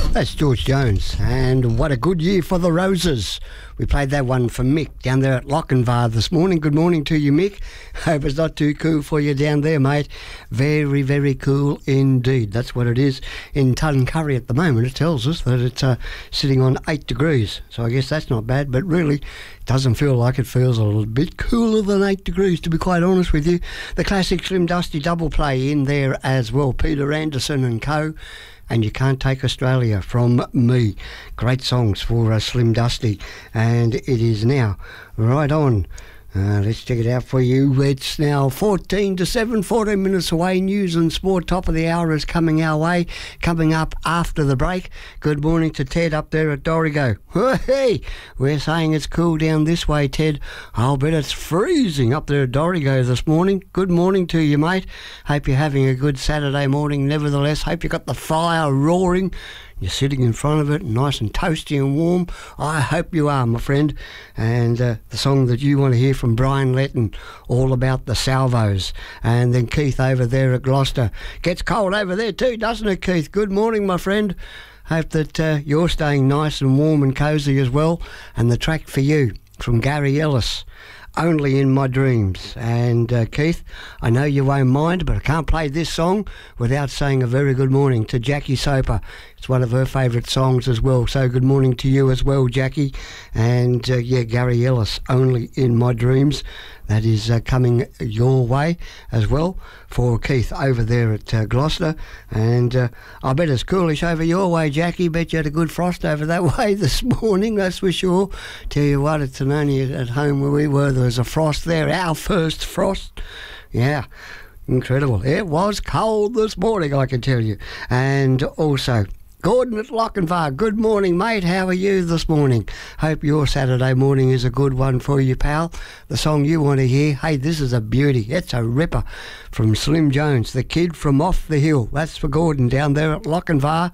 That's George Jones, and what a good year for the Roses. We played that one for Mick down there at Lochinvar this morning. Good morning to you, Mick. Hope it's not too cool for you down there, mate. Very, very cool indeed. That's what it is in Tuncurry at the moment. It tells us that it's sitting on 8 degrees, so I guess that's not bad, but really it doesn't feel like it. Feels a little bit cooler than 8 degrees, to be quite honest with you. The classic Slim Dusty double play in there as well. Peter Anderson and co. And You Can't Take Australia from me. Great songs for Slim Dusty. And it is now right on. Let's check it out for you. It's now 14 to 7, 14 minutes away. News and sport, top of the hour is coming our way. Coming up after the break. Good morning to Ted up there at Dorrigo. Hey, we're saying it's cool down this way, Ted. I'll bet it's freezing up there at Dorrigo this morning. Good morning to you, mate. Hope you're having a good Saturday morning. Nevertheless, hope you got the fire roaring. You're sitting in front of it, nice and toasty and warm. I hope you are, my friend. And the song that you want to hear from Brian Letton, All About the Salvos. And then Keith over there at Gloucester. Gets cold over there too, doesn't it, Keith? Good morning, my friend. Hope that you're staying nice and warm and cosy as well. And the track for you from Gary Ellis, Only in My Dreams. And Keith, I know you won't mind, but I can't play this song without saying a very good morning to Jackie Soper. It's one of her favourite songs as well, so good morning to you as well, Jackie. And Gary Ellis, Only in My Dreams. That is coming your way as well for Keith over there at Gloucester. And I bet it's coolish over your way, Jackie. Bet you had a good frost over that way this morning, that's for sure. Tell you what, it's only at home where we were, there was a frost there, our first frost. Yeah, incredible. It was cold this morning, I can tell you. And also Gordon at Lochinvar, good morning, mate. How are you this morning? Hope your Saturday morning is a good one for you, pal. The song you want to hear, hey, this is a beauty. It's a ripper from Slim Jones, The Kid from Off the Hill. That's for Gordon down there at Lochinvar.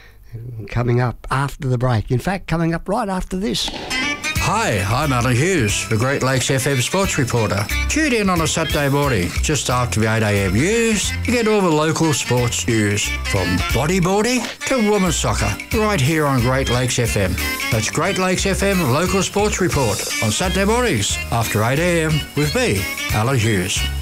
Coming up after the break. In fact, coming up right after this. Hi, I'm Alan Hughes, the Great Lakes FM sports reporter. Tune in on a Saturday morning, just after the 8am news, to get all the local sports news, from bodyboarding to women's soccer, right here on Great Lakes FM. That's Great Lakes FM Local Sports Report on Saturday mornings after 8am with me, Alan Hughes.